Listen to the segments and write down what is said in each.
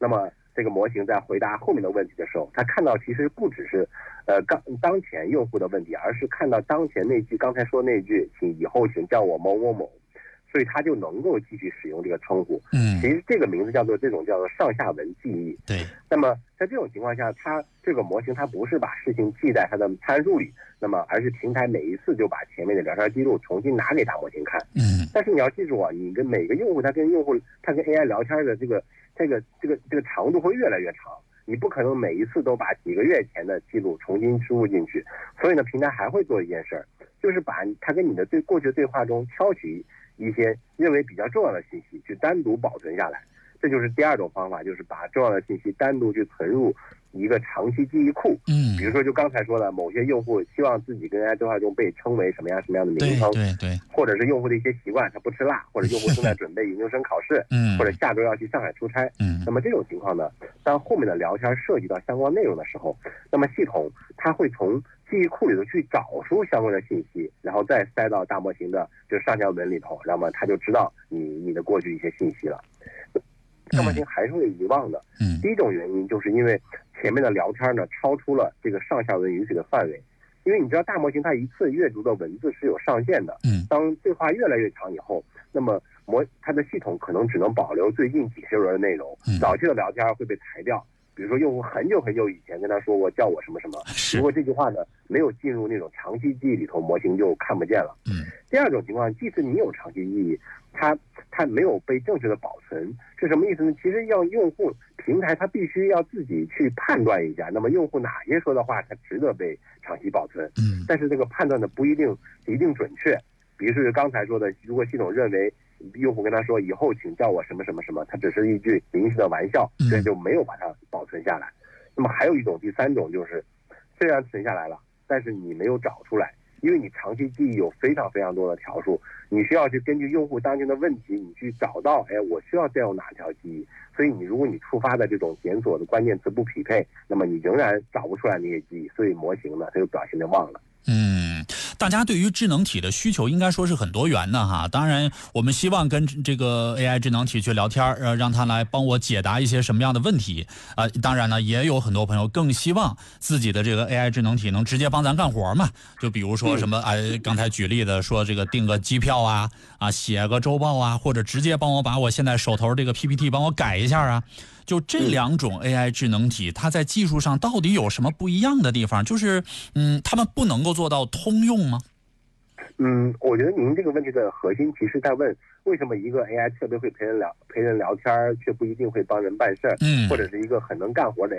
那么这个模型在回答后面的问题的时候，它看到其实不只是当前用户的问题，而是看到当前那句刚才说那句以后请叫我某某某，所以他就能够继续使用这个称呼。其实这个名字叫做上下文记忆。 对。 那么在这种情况下，它这个模型它不是把事情记在它的参数里，那么而是平台每一次就把前面的聊天记录重新拿给大模型看。但是你要记住啊，你跟每个用户他跟 AI 聊天的这个长度会越来越长。你不可能每一次都把几个月前的记录重新输入进去，所以呢，平台还会做一件事儿，就是把它跟你的过去的对话中挑取一些认为比较重要的信息，去单独保存下来。这就是第二种方法，就是把重要的信息单独去存入一个长期记忆库。比如说就刚才说的，某些用户希望自己跟 AI 对话中被称为什么样的名称， 对， 或者是用户的一些习惯，他不吃辣，或者用户正在准备研究生考试，或者下周要去上海出差。那么这种情况呢，当后面的聊天涉及到相关内容的时候，那么系统它会从记忆库里头去找出相关的信息，然后再塞到大模型的就是上下文里头，那么它就知道你的过去一些信息了。大模型还是会遗忘的。第一种原因就是因为前面的聊天呢超出了这个上下文允许的范围，因为你知道大模型它一次阅读的文字是有上限的。当对话越来越长以后，那么它的系统可能只能保留最近几十轮的内容，早期的聊天会被裁掉。比如说用户很久很久以前跟他说过叫我什么什么，如果这句话呢没有进入那种长期记忆里头，模型就看不见了。第二种情况，即使你有长期记忆，它没有被正确的保存，是什么意思呢？其实要用户平台它必须要自己去判断一下，那么用户哪些说的话它值得被长期保存。但是这个判断的不一定准确。比如说刚才说的，如果系统认为用户跟他说以后请叫我什么什么什么，它只是一句临时的玩笑，所以就没有把它保存下来。那么还有第三种就是，虽然存下来了，但是你没有找出来，因为你长期记忆有非常非常多的条数，你需要去根据用户当前的问题，你去找到，我需要再用哪条记忆。所以如果你触发的这种检索的关键词不匹配，那么你仍然找不出来那些记忆，所以模型呢它就表现的忘了。 大家对于智能体的需求应该说是很多元的哈。当然，我们希望跟这个 AI 智能体去聊天，让它来帮我解答一些什么样的问题当然呢，也有很多朋友更希望自己的这个 AI 智能体能直接帮咱干活嘛。就比如说什么刚才举例的说这个订个机票写个周报或者直接帮我把我现在手头这个 PPT 帮我改一下就这两种 AI 智能体，它在技术上到底有什么不一样的地方？就是他们不能够做到通用吗？ 我觉得您这个问题的核心其实在问，为什么一个 AI 特别会陪人聊天，却不一定会帮人办事儿？或者是一个很能干活的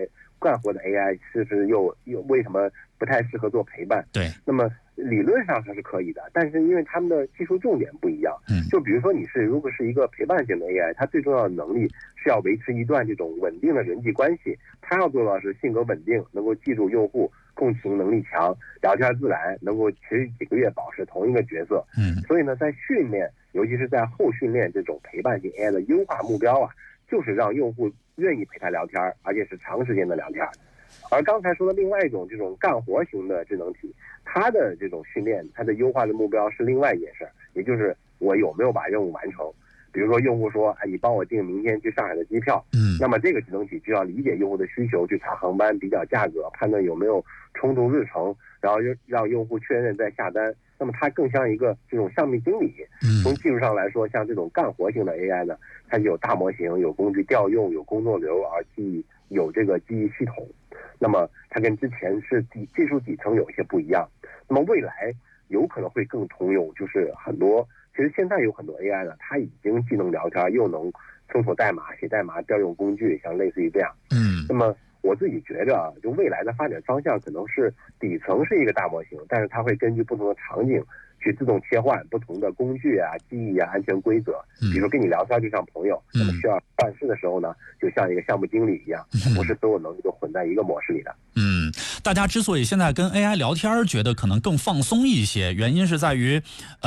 AI， 是不是又为什么不太适合做陪伴？ 对， 那么理论上它是可以的，但是因为他们的技术重点不一样。就比如说如果是一个陪伴型的 AI， 它最重要的能力是要维持一段这种稳定的人际关系，它要做到是性格稳定，能够记住用户，共情能力强，聊天自然，能够持续几个月保持同一个角色。所以呢，在训练，尤其是在后训练这种陪伴型 AI 的优化目标就是让用户愿意陪他聊天，而且是长时间的聊天。而刚才说的另外一种这种干活型的智能体，它的这种训练，它的优化的目标是另外一件事，也就是我有没有把任务完成。比如说用户说你帮我订明天去上海的机票，那么这个智能体就要理解用户的需求，去查航班，比较价格，判断有没有冲突日程，然后让用户确认再下单。那么它更像一个这种项目经理。从技术上来说，像这种干活型的 AI 呢，它有大模型，有工具调用，有工作流，而有这个记忆系统。那么它跟之前是技术底层有一些不一样。那么未来有可能会更通用，就是其实现在有很多 AI 呢，它已经既能聊天，又能搜索代码、写代码、调用工具，像类似于这样。那么我自己觉着就未来的发展方向可能是底层是一个大模型，但是它会根据不同的场景去自动切换不同的工具记忆安全规则。比如说跟你聊天就像朋友，那么需要办事的时候呢，就像一个项目经理一样，不是所有能力都混在一个模式里的。 大家之所以现在跟 AI 聊天觉得可能更放松一些，原因是在于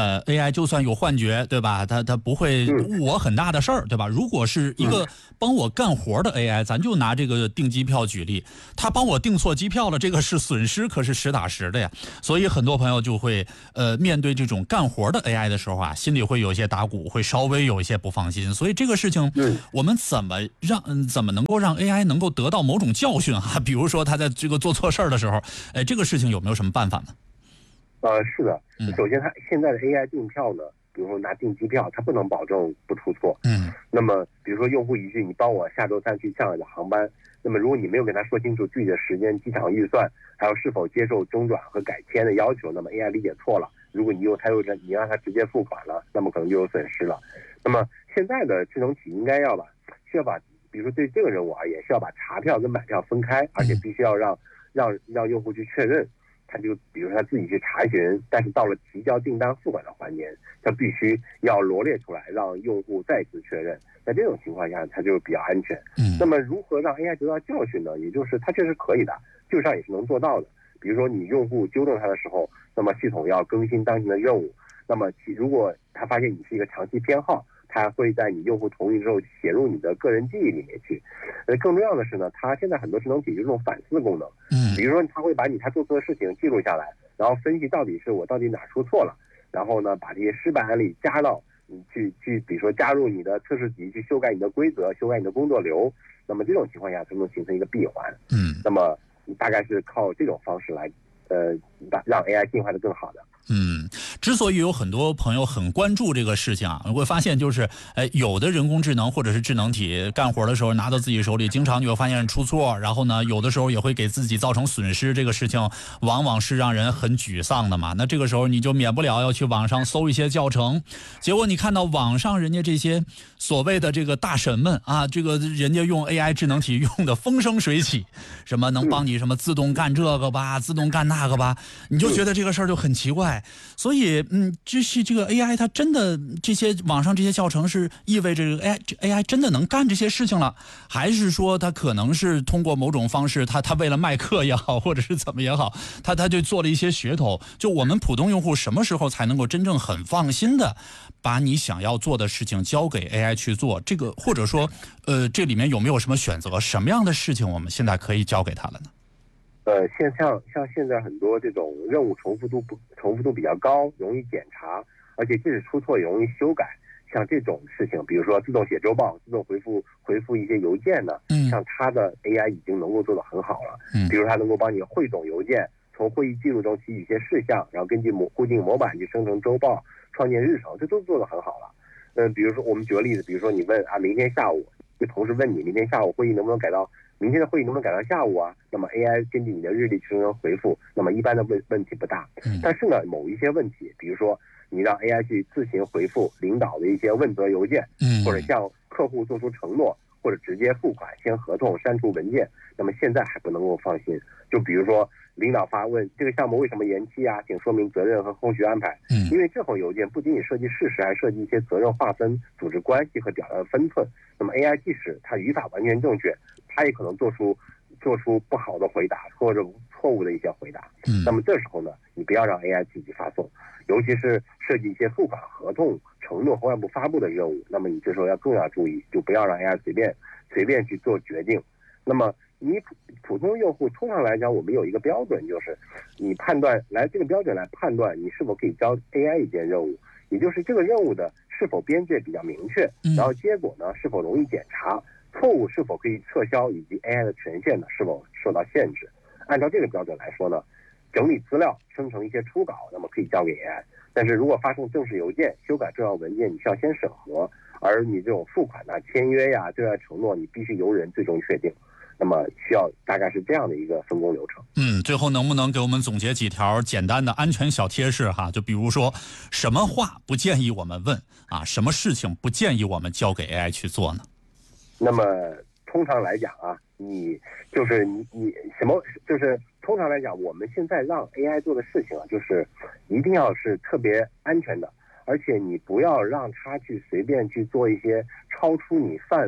AI 就算有幻觉，对吧？它不会误我很大的事儿，对吧？如果是一个帮我干活的 AI，咱就拿这个订机票举例，他帮我订错机票了，这个是损失，可是实打实的呀。所以很多朋友就会面对这种干活的 AI 的时候啊，心里会有一些打鼓，会稍微有一些不放心。所以这个事情，我们怎么能够让 AI 能够得到某种教训啊？比如说他在这个做错事儿的时候，这个事情有没有什么办法呢？ 是的，首先它现在的 AI 订票呢，比如说拿订机票，它不能保证不出错。那么比如说用户一句你帮我下周3去上海的航班，那么如果你没有跟他说清楚具体的时间、机场预算，还有是否接受中转和改签的要求，那么 AI 理解错了，如果你让他直接付款了，那么可能就有损失了。那么现在的智能体应该需要把，比如说对这个任务而言，需要把查票跟买票分开，而且必须要让用户去确认。他就比如说他自己去查询，但是到了提交订单付款的环节，他必须要罗列出来，让用户再次确认。在这种情况下，它就比较安全。那么如何让 AI 得到教训呢？也就是它确实可以的，技术上也是能做到的。比如说你用户纠正它的时候，那么系统要更新当前的任务。那么如果他发现你是一个长期偏好，它会在你用户同意之后写入你的个人记忆里面去。更重要的是呢，它现在很多智能体有这种反思功能。比如说它会把他做错的事情记录下来，然后分析到底哪出错了，然后呢把这些失败案例加到你去比如说加入你的测试集，去修改你的规则，修改你的工作流。那么这种情况下才能形成一个闭环。那么你大概是靠这种方式来让 AI 进化的更好的。 之所以有很多朋友很关注这个事情啊，你会发现就是，有的人工智能或者是智能体干活的时候拿到自己手里，经常你会发现出错，然后呢，有的时候也会给自己造成损失，这个事情往往是让人很沮丧的嘛。那这个时候你就免不了要去网上搜一些教程，结果你看到网上人家这些所谓的这个大神们啊，这个人家用 AI 智能体用的风生水起，什么能帮你什么自动干这个吧，自动干那个吧，你就觉得这个事儿就很奇怪。所以，就是这个 AI 它真的这些网上这些教程是意味着 AI 真的能干这些事情了，还是说它可能是通过某种方式，它为了卖课也好，或者是怎么也好，它就做了一些噱头。就我们普通用户什么时候才能够真正很放心的把你想要做的事情交给 AI 去做？这个或者说，这里面有没有什么选择？什么样的事情我们现在可以交给它了呢？ 像现在很多这种任务重复度比较高，容易检查，而且即使出错也容易修改。像这种事情，比如说自动写周报、自动回复一些邮件呢，像它的 AI 已经能够做得很好了。比如它能够帮你汇总邮件，从会议记录中提取一些事项，然后根据固定模板去生成周报、创建日程，这都做得很好了。比如说我们举个例子，比如说你问明天下午，就同事问你明天下午会议能不能改到明天的会议能不能改到下午啊？那么 AI 根据你的日历去生成回复，那么一般的问题不大。但是呢，某一些问题，比如说你让 AI 去自行回复领导的一些问责邮件，或者向客户做出承诺，或者直接付款、签合同、删除文件，那么现在还不能够放心。就比如说领导发问这个项目为什么延期啊？请说明责任和后续安排。因为这封邮件不仅仅涉及事实，还涉及一些责任划分、组织关系和表达的分寸。那么 AI 即使它语法完全正确，它也可能做出不好的回答或者错误的一些回答。那么这时候呢，你不要让 AI 自己发送，尤其是涉及一些付款合同、承诺和外部发布的任务，那么你这时候更要注意，就不要让 AI 随便去做决定。那么你普通用户通常来讲，我们有一个标准，就是你这个标准来判断你是否可以交 AI 一件任务，也就是这个任务的是否边界比较明确，然后结果呢是否容易检查，错误是否可以撤销，以及 AI 的权限呢是否受到限制。按照这个标准来说呢，整理资料、生成一些初稿，那么可以交给 AI。但是如果发送正式邮件、修改重要文件，你需要先审核，而你这种付款啊、签约呀、对外承诺，你必须由人最终确定。那么需要大概是这样的一个分工流程。 最后能不能给我们总结几条简单的安全小贴士哈？就比如说，什么话不建议我们问啊？什么事情不建议我们交给 AI 去做呢？ 那么通常来讲啊，你什么就是通常来讲，我们现在让 AI 做的事情啊，就是一定要是特别安全的，而且你不要让它去随便去做一些超出你范围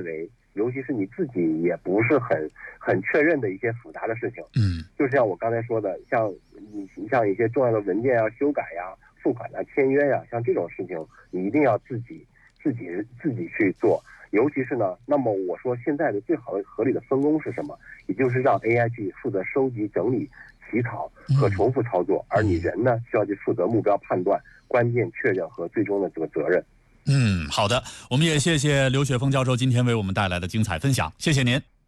尤其是你自己也不是很确认的一些复杂的事情。就像我刚才说的，像一些重要的文件要修改呀、付款啊、签约呀，像这种事情，你一定要自己去做。尤其是呢，那么我说现在的最好的合理的分工是什么？也就是让 AI 去负责收集、整理、起草和重复操作，而你人呢需要去负责目标判断、关键确认和最终的这个责任。 好的，我们也谢谢刘雪峰教授今天为我们带来的精彩分享，谢谢您。